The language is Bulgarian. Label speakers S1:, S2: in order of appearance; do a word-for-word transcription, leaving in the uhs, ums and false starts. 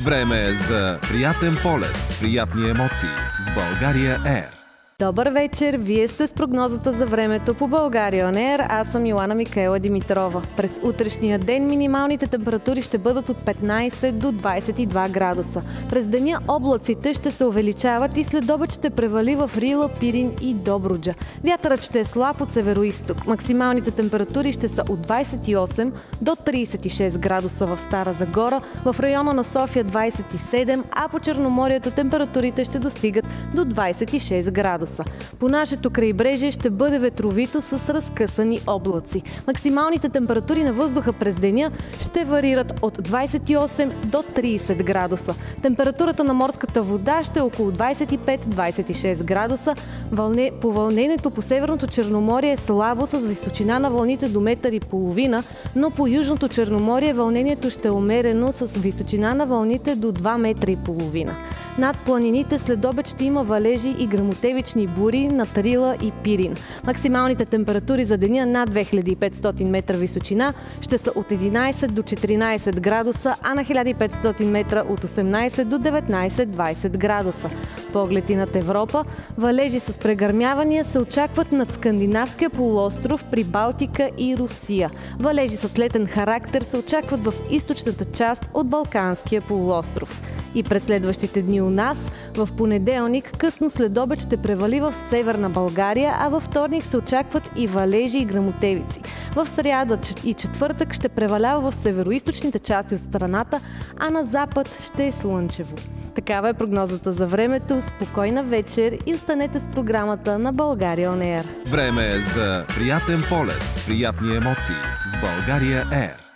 S1: Време е за приятен полет, приятни емоции с България Ер.
S2: Добър вечер! Вие сте с прогнозата за времето по България On Air. Аз съм Йоана Микаела Димитрова. През утрешния ден минималните температури ще бъдат от петнайсет до двайсет и два градуса. През деня облаците ще се увеличават и след обед ще превали в Рила, Пирин и Добруджа. Вятърът ще е слаб от североизток. Максималните температури ще са от двайсет и осем до трийсет и шест градуса в Стара Загора, в района на София двайсет и седем, а по Черноморието температурите ще достигат до двайсет и шест градуса. По нашето крайбрежие ще бъде ветровито с разкъсани облаци. Максималните температури на въздуха през деня ще варират от двайсет и осем до трийсет градуса. Температурата на морската вода ще е около двайсет и пет до двайсет и шест градуса. Вълне... По вълнението по Северното Черноморие е слабо с височина на вълните до метър и половина, но по Южното Черноморие вълнението ще е умерено с височина на вълните до два метра и половина. Над планините след обед ще има валежи и гръмотевични бури над Рила и Пирин. Максималните температури за деня над две хиляди и петстотин метра височина ще са от единайсет до четиринайсет градуса, а на хиляда и петстотин метра от осемнайсет до деветнайсет до двайсет градуса. Погледи над Европа, валежи с прегърмявания се очакват над Скандинавския полуостров, при Балтика и Русия. Валежи с летен характер се очакват в източната част от Балканския полуостров. И през следващите дни у нас, в понеделник, късно след обед ще превали в северна България, а във вторник се очакват и валежи и гръмотевици. В сряда и четвъртък ще превалява в североизточните части от страната, а на запад ще е слънчево. Такава е прогнозата за времето. Спокойна вечер и останете с програмата на България On Air.
S1: Време е за приятен полет, приятни емоции с България Ер.